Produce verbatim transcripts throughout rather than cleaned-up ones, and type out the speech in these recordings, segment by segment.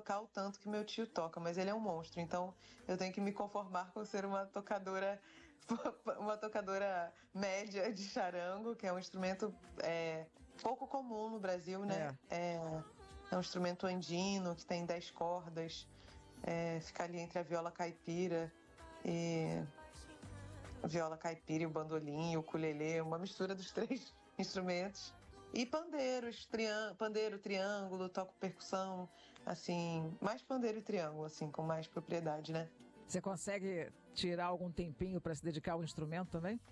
tocar o tanto que meu tio toca, mas ele é um monstro, então eu tenho que me conformar com ser uma tocadora, uma tocadora média de charango, que é um instrumento é, pouco comum no Brasil, né? É. É, é um instrumento andino que tem dez cordas, é, fica ali entre a viola caipira e a viola caipira e o bandolim, e o ukulele, uma mistura dos três instrumentos. E pandeiros, triângulo, pandeiro, triângulo, toco percussão, assim, mais pandeiro e triângulo, assim, com mais propriedade, né? Você consegue tirar algum tempinho para se dedicar ao instrumento também?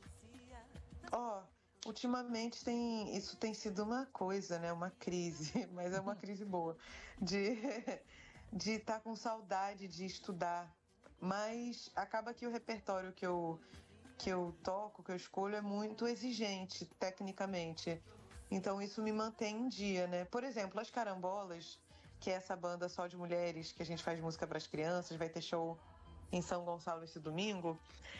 Ó, oh, ultimamente tem, isso tem sido uma coisa, né? Uma crise, mas é uma crise boa, de de estar com saudade de estudar, mas acaba que o repertório que eu que eu toco, que eu escolho é muito exigente tecnicamente. Então isso me mantém em dia, né? Por exemplo, as Carambolas, que é essa banda só de mulheres que a gente faz música para as crianças, vai ter show em São Gonçalo esse domingo.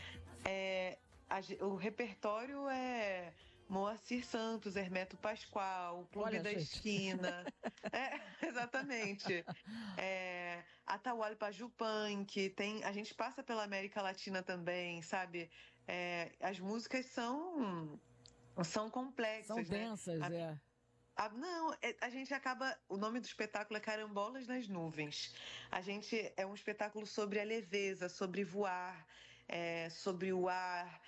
É, a, o repertório é Moacir Santos, Hermeto Pascoal, Clube Olha, da gente. Esquina. É, exatamente. É, Atahualpa Paju Punk. Tem, a gente passa pela América Latina também, sabe? É, as músicas são são complexas, São densas, né? é. A, não, é, a gente acaba. O nome do espetáculo é Carambolas nas Nuvens. A gente é um espetáculo sobre a leveza, sobre voar, é, sobre o ar.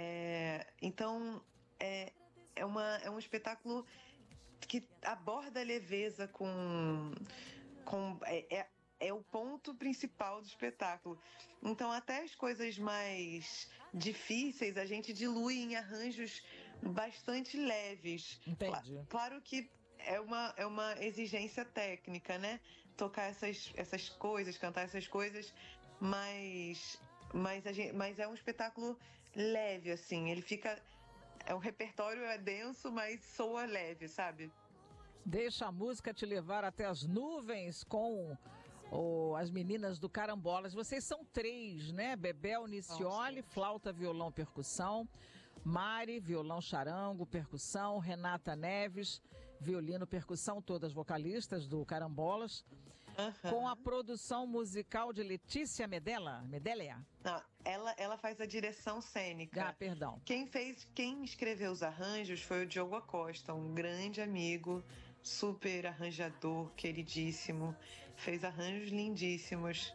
É, então, é, é, uma, é um espetáculo que aborda a leveza com. com é, é, é o ponto principal do espetáculo. Então, até as coisas mais difíceis a gente dilui em arranjos bastante leves. Entendi. Claro que é uma, é uma exigência técnica, né? Tocar essas, essas coisas, cantar essas coisas, mas, mas, a gente, mas é um espetáculo leve, assim. Ele fica. É, o repertório é denso, mas soa leve, sabe? Deixa a música te levar até as nuvens com oh, as meninas do Carambolas. Vocês são três, né? Bebel Nicioli, flauta, violão, percussão. Mari, violão, charango, percussão. Renata Neves, violino, percussão. Todas vocalistas do Carambolas. Uhum. Com a produção musical de Letícia Medella. Medella? Não, ela, ela faz a direção cênica. Ah, perdão. Quem fez, quem escreveu os arranjos foi o Diogo Acosta, um grande amigo, super arranjador, queridíssimo. Fez arranjos lindíssimos.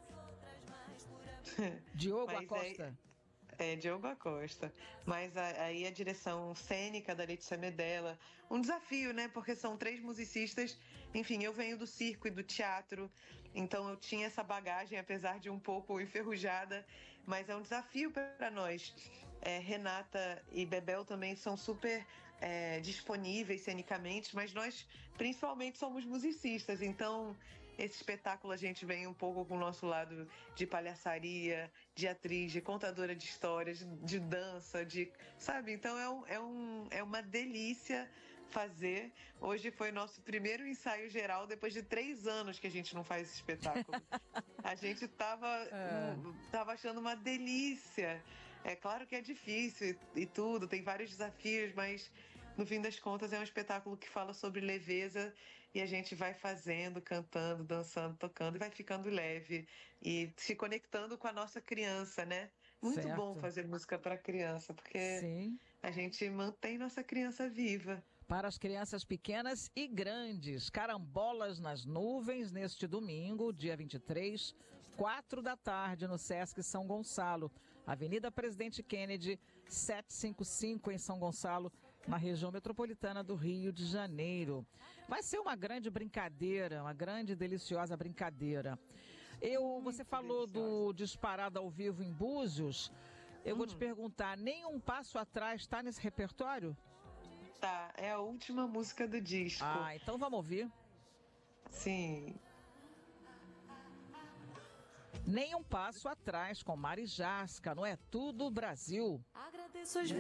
Diogo Acosta. É... É, Diogo Acosta. Mas aí a direção cênica da Letícia Medella, um desafio, né? Porque são três musicistas. Enfim, eu venho do circo e do teatro, então eu tinha essa bagagem, apesar de um pouco enferrujada, mas é um desafio para nós. É, Renata e Bebel também são super é, disponíveis cenicamente, mas nós principalmente somos musicistas, então esse espetáculo a gente vem um pouco com o nosso lado de palhaçaria, de atriz, de contadora de histórias, de dança, de, sabe? Então é, um, é, um, é uma delícia fazer. Hoje foi nosso primeiro ensaio geral depois de três anos que a gente não faz esse espetáculo. A gente tava, é. tava achando uma delícia. É claro que é difícil e, e tudo, tem vários desafios, mas no fim das contas é um espetáculo que fala sobre leveza e a gente vai fazendo, cantando, dançando, tocando e vai ficando leve e se conectando com a nossa criança, né? Muito certo. Bom fazer música para criança, porque Sim. A gente mantém nossa criança viva. Para as crianças pequenas e grandes, Carambolas nas Nuvens, neste domingo, dia vinte e três, quatro da tarde, no Sesc São Gonçalo, Avenida Presidente Kennedy, setecentos e cinquenta e cinco, em São Gonçalo, na região metropolitana do Rio de Janeiro. Vai ser uma grande brincadeira, uma grande e deliciosa brincadeira. Eu, você falou do Disparada ao Vivo em Búzios. Eu hum. vou te perguntar, nenhum passo atrás está nesse repertório? Tá, é a última música do disco. Ah, então vamos ouvir. Sim. Nem um passo atrás com Mari Jasca, não é tudo Brasil. Agradeço as